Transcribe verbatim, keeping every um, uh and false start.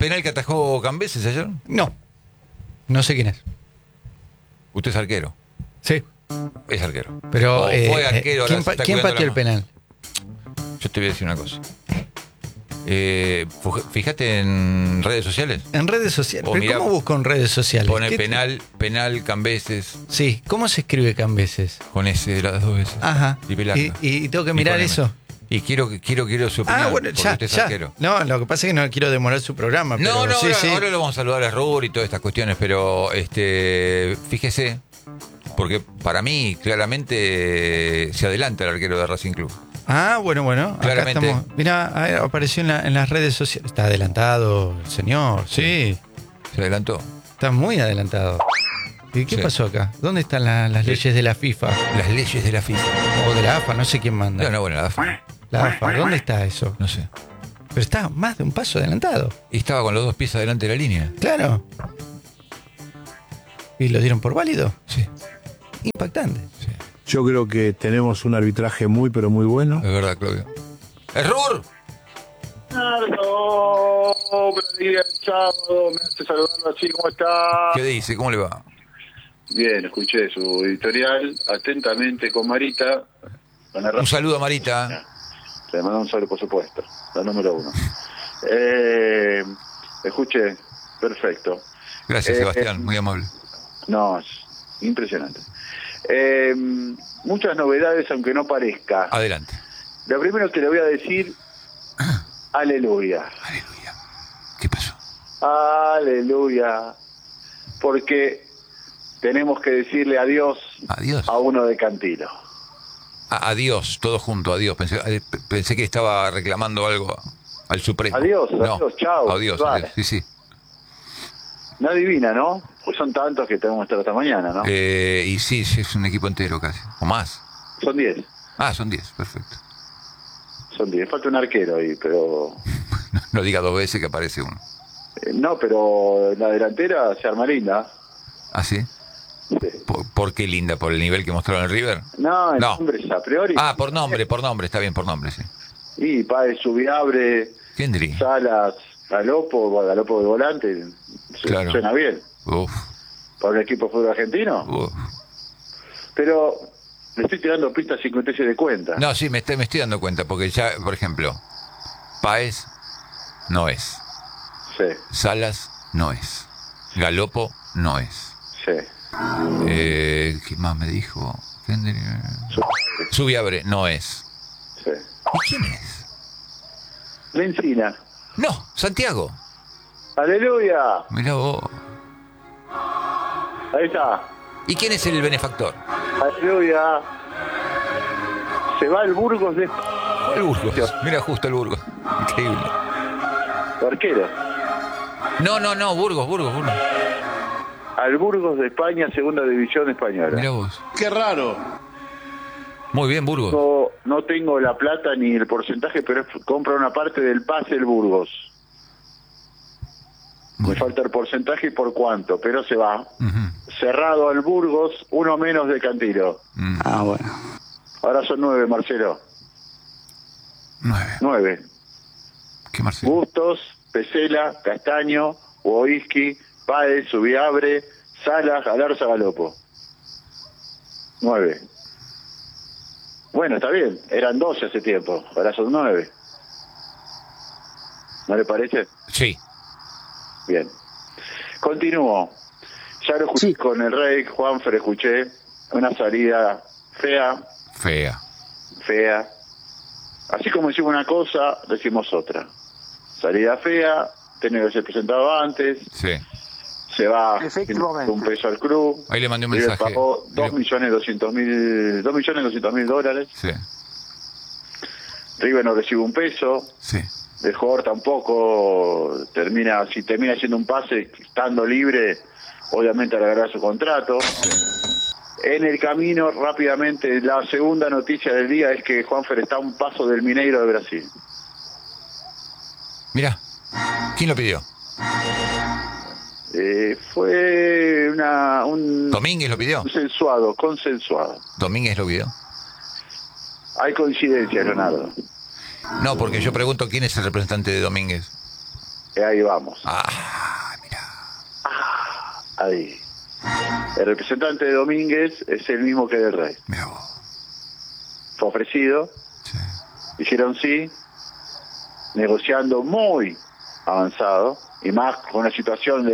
penal que atajó Cambeses ayer? No, no sé quién es. Usted es arquero. Sí. Es arquero. Pero, O eh, fue arquero. ¿quién, ahora se pa- está ¿quién cuidando pateó la el penal? mano. Yo te voy a decir una cosa. Eh, fu- fíjate en redes sociales. En redes sociales. O ¿Pero mirá, cómo busco en redes sociales? Pone ¿Qué- penal, penal, Cambeses, Sí, ¿cómo se escribe Cambeses? con ese las dos veces. Ajá. Y Pelarca. Y, y tengo que Y mirar con M. eso. Y quiero, quiero, quiero su opinión. Ah, bueno, porque ya, usted es ya. arquero. No, lo que pasa es que no quiero demorar su programa. No, pero no, sí, ahora, sí. ahora lo vamos a saludar a Rubur y todas estas cuestiones, pero este, fíjese, porque para mí claramente se adelanta el arquero de Racing Club. Ah, bueno, bueno. Acá Claramente. estamos. Mira, apareció en, la- en las redes sociales. Está adelantado el señor, sí. Se adelantó. Está muy adelantado. ¿Y qué Sí. pasó acá? ¿Dónde están la- las leyes de la FIFA? Las leyes de la FIFA. O de la A F A, no sé quién manda. No, no, bueno, la A F A, La A F A, ¿dónde está eso? no sé. Pero está más de un paso adelantado. Y estaba con los dos pies adelante de la línea. Claro. ¿Y lo dieron por válido? Sí, Impactante. sí. Yo creo que tenemos un arbitraje muy, pero muy bueno. Es verdad, Claudio. ¡Es Rubur! Claro, buen día, el sábado, me hace saludarlo así, ¿cómo está? ¿Qué dice? ¿Cómo le va? Bien, escuché su editorial atentamente con Marita. Con la Un saludo a Marita. Le mando un saludo, por supuesto, la número uno. Eh, escuché, perfecto. Gracias, Eh, Sebastián, muy amable. No, es impresionante. Eh, muchas novedades, aunque no parezca. Adelante. Lo primero que le voy a decir, aleluya. Aleluya. ¿Qué pasó? Aleluya. Porque tenemos que decirle adiós Adiós. a uno de Cantilo. A- adiós, todo junto, adiós. Pensé, eh, p- pensé que estaba reclamando algo al Supremo. Adiós, No. adiós, chao. Adiós, Vale. adiós. Sí, sí. No adivina, ¿no? Pues son tantos que tenemos que estar hasta mañana, ¿no? Eh, y sí, sí, es un equipo entero casi. O más. Son diez. Ah, son diez, perfecto. Son diez. Falta un arquero ahí, pero... No, no diga dos veces que aparece uno. eh, no, pero la delantera se arma linda. ¿Ah, sí? Sí. ¿Por, por qué linda? ¿Por el nivel que mostraron en River? No, el No. nombre es a priori. Ah, por nombre, por nombre. Está bien, por nombre, sí. Y Páez, Subiabre, ¿Quién diría? Salas, Galopo, Galopo de volante. Su- Claro. Suena bien. Uf, Para un equipo de fútbol argentino. uf. Pero le estoy tirando pistas sin que usted se dé cuenta. No, sí, me estoy, me estoy dando cuenta, porque ya, por ejemplo, Páez no es. Sí, Salas no es. Galopo no es. sí. Eh, ¿Qué más me dijo? Kendrick. Subiabre, Subiabre no es. sí. ¿Y quién es? Lencina. No, Santiago. ¡Aleluya! Mirá vos. Ahí está. ¿Y quién es el benefactor? ¡Aleluya! Se va el Burgos de El Burgos. Mira justo el Burgos. Increíble. arquero. No, no, no, Burgos, Burgos, Burgos. Al Burgos de España, segunda división española. Mirá vos. ¡Qué raro! Muy bien, Burgos. No, no tengo la plata ni el porcentaje, pero es- compra una parte del pase el Burgos. Me Bueno. falta el porcentaje y por cuánto, pero se va. Ujú. Cerrado al Burgos, uno menos de Cantilo. Mm, Ah, bueno. Ahora son nueve, Marcelo. Nueve. Nueve. ¿Qué Marcelo? Bustos, Pesela, Castaño, Woiski, Páez, Subiabre, Salas, Galarza, Galopo. Nueve. Bueno, está bien. Eran doce hace tiempo. Ahora son nueve. ¿No le parece? Sí. Bien. Continúo. Ya lo escuché con el Rey, Juanfer, escuché una salida fea, Fea. fea. Así como decimos una cosa, decimos otra. Salida fea, tiene que ser presentado antes, Sí. se va Efectivamente. un peso al club. Ahí le mandé un River mensaje. pagó dos Le- millones doscientos mil, dos millones doscientos mil dólares. Sí. River no recibe un peso. Sí. El jugador tampoco termina, si termina haciendo un pase estando libre, obviamente alargará su contrato. En el camino, rápidamente, la segunda noticia del día es que Juanfer está a un paso del Mineiro de Brasil. Mirá. ¿Quién lo pidió? Eh, fue una, un ¿Domínguez lo pidió? consensuado, consensuado. ¿Domínguez lo pidió? Hay coincidencia, Leonardo. No, porque yo pregunto quién es el representante de Domínguez. Y ahí vamos. Ah, mira. Ahí. El representante de Domínguez es el mismo que del Rey. Mira vos. Fue ofrecido, Sí. dijeron sí, negociando muy avanzado, y más con una situación de